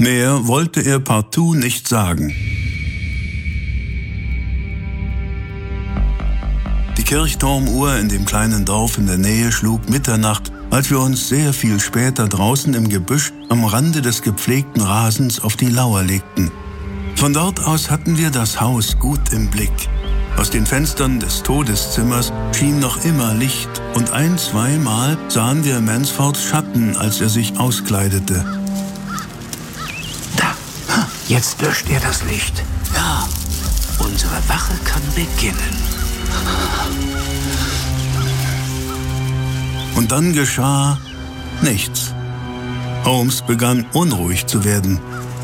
Mehr wollte er partout nicht sagen. Die Kirchturmuhr in dem kleinen Dorf in der Nähe schlug Mitternacht, als wir uns sehr viel später draußen im Gebüsch am Rande des gepflegten Rasens auf die Lauer legten. Von dort aus hatten wir das Haus gut im Blick. Aus den Fenstern des Todeszimmers schien noch immer Licht und zweimal sahen wir Mansfords Schatten, als er sich auskleidete. Da, jetzt löscht er das Licht. Ja, Unsere Wache kann beginnen. Und dann geschah nichts. Holmes begann unruhig zu werden.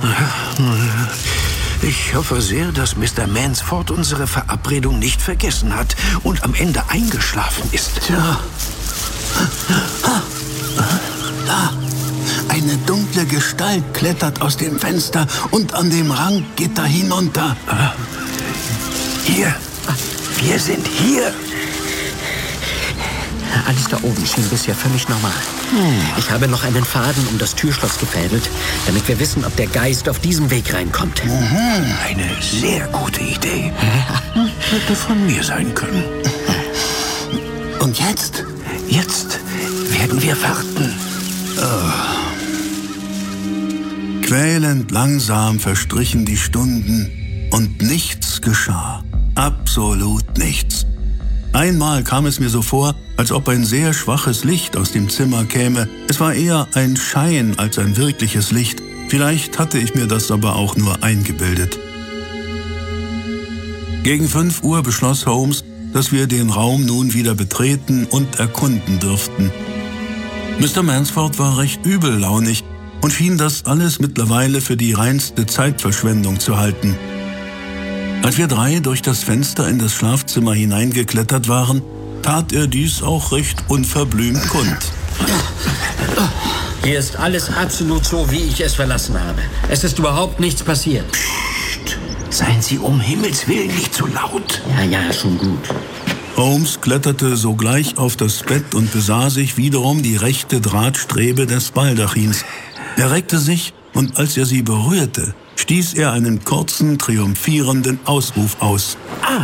Ich hoffe sehr, dass Mr. Mansford unsere Verabredung nicht vergessen hat und am Ende eingeschlafen ist. Tja. Da. Eine dunkle Gestalt klettert aus dem Fenster und an dem Ranggitter hinunter. Hier. Wir sind hier. Alles da oben schien bisher völlig normal. Ich habe noch einen Faden um das Türschloss gefädelt, damit wir wissen, ob der Geist auf diesem Weg reinkommt. Eine sehr gute Idee. Hätte von mir sein können. Und jetzt? Jetzt werden wir warten. Quälend langsam verstrichen die Stunden und nichts geschah. Absolut nichts. Einmal kam es mir so vor, als ob ein sehr schwaches Licht aus dem Zimmer käme. Es war eher ein Schein als ein wirkliches Licht. Vielleicht hatte ich mir das aber auch nur eingebildet. Gegen 5 Uhr beschloss Holmes, dass wir den Raum nun wieder betreten und erkunden dürften. Mr. Mansford war recht übellaunig und schien das alles mittlerweile für die reinste Zeitverschwendung zu halten. Als wir 3 durch das Fenster in das Schlafzimmer hineingeklettert waren, tat er dies auch recht unverblümt kund. Hier ist alles absolut so, wie ich es verlassen habe. Es ist überhaupt nichts passiert. Psst. Seien Sie um Himmels Willen nicht zu laut. Ja, schon gut. Holmes kletterte sogleich auf das Bett und besah sich wiederum die rechte Drahtstrebe des Baldachins. Er reckte sich, und als er sie berührte, stieß er einen kurzen, triumphierenden Ausruf aus.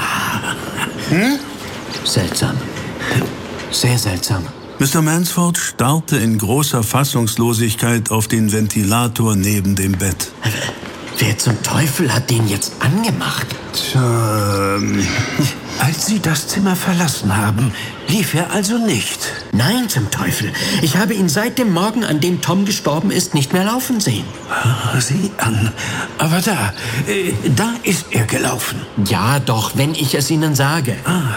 Seltsam. Sehr seltsam. Mr. Mansford starrte in großer Fassungslosigkeit auf den Ventilator neben dem Bett. Wer zum Teufel hat den jetzt angemacht? Tja, Als Sie das Zimmer verlassen haben, lief er also nicht. Nein, zum Teufel. Ich habe ihn seit dem Morgen, an dem Tom gestorben ist, nicht mehr laufen sehen. Sieh an. Aber da ist er gelaufen. Ja, doch, wenn ich es Ihnen sage.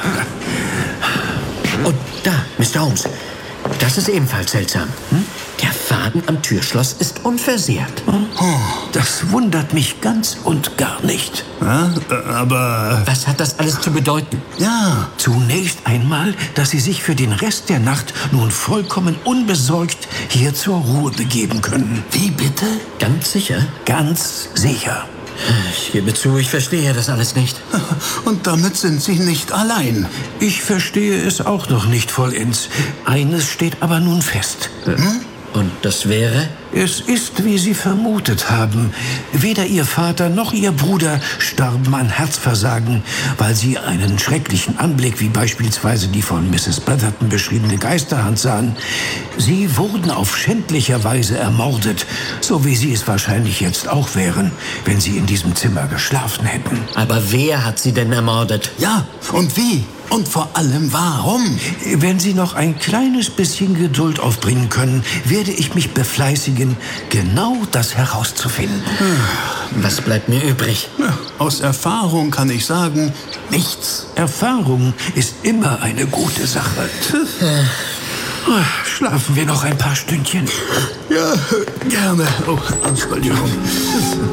Und da, Mr. Holmes. Das ist ebenfalls seltsam. Der Faden am Türschloss ist unversehrt. Das wundert mich ganz und gar nicht. ja, aber... Was hat das alles zu bedeuten? Ja, Zunächst einmal, dass Sie sich für den Rest der Nacht nun vollkommen unbesorgt hier zur Ruhe begeben können. Wie bitte? Ganz sicher? Ganz sicher. Ich gebe zu, ich verstehe das alles nicht. Und damit sind Sie nicht allein. Ich verstehe es auch noch nicht vollends. Eines steht aber nun fest. Und das wäre? Es ist, wie Sie vermutet haben. Weder Ihr Vater noch Ihr Bruder starben an Herzversagen, weil sie einen schrecklichen Anblick, wie beispielsweise die von Mrs. Brotherton beschriebene Geisterhand sahen. Sie wurden auf schändlicher Weise ermordet, so wie Sie es wahrscheinlich jetzt auch wären, wenn Sie in diesem Zimmer geschlafen hätten. Aber wer hat sie denn ermordet? Ja, und wie? Und vor allem warum? Wenn Sie noch ein kleines bisschen Geduld aufbringen können, werde ich mich befleißigen, genau das herauszufinden. Was bleibt mir übrig? aus Erfahrung kann ich sagen, Nichts. Erfahrung ist immer eine gute Sache. Schlafen wir noch ein paar Stündchen. Ja, gerne. Oh, Entschuldigung.